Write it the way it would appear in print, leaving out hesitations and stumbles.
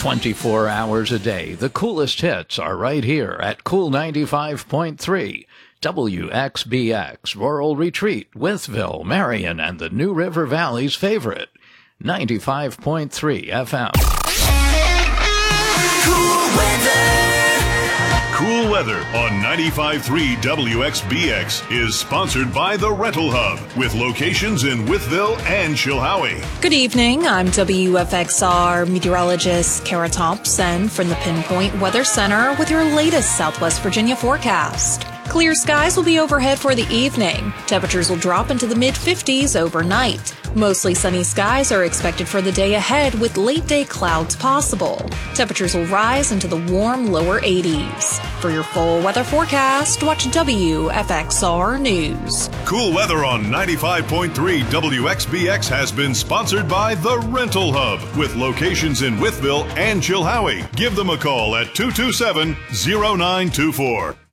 24 hours a day, the coolest hits are right here at Cool 95.3. WXBX, Rural Retreat, Withville, Marion, and the New River Valley's favorite, 95.3 FM. Cool weather. Cool Weather on 95.3 WXBX is sponsored by The Rental Hub, with locations in Withville and Chilhowie. Good evening. I'm WFXR meteorologist Kara Thompson from the Pinpoint Weather Center with your latest Southwest Virginia forecast. Clear skies will be overhead for the evening. Temperatures will drop into the mid-50s overnight. Mostly sunny skies are expected for the day ahead with late-day clouds possible. Temperatures will rise into the warm lower 80s. For your full weather forecast, watch WFXR News. Cool Weather on 95.3 WXBX has been sponsored by The Rental Hub, with locations in Withville and Chilhowie. Give them a call at 227-0924.